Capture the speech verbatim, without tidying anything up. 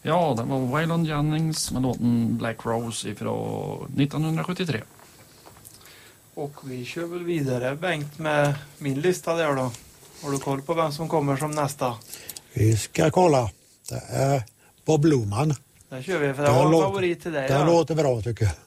Ja, det var Waylon Jennings med låten Black Rose ifrån nittonhundrasjuttiotre. Och vi kör väl vidare, Bengt, med min lista där då. Har du koll på vem som kommer som nästa? Vi ska kolla. Det är Bob Luman. Där kör vi, för det var en favorit till dig. Det ja. låter bra tycker jag.